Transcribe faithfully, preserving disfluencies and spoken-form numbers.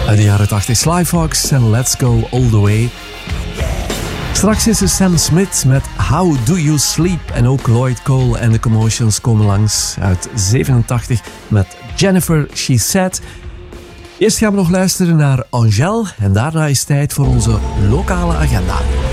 Uit de jaren tachtig Sly Fox en Let's Go All The Way. Straks is er Sam Smith met How Do You Sleep. En ook Lloyd Cole en The Commotions komen langs uit zevenentachtig met Jennifer She Said. Eerst gaan we nog luisteren naar Angèle en daarna is tijd voor onze lokale agenda.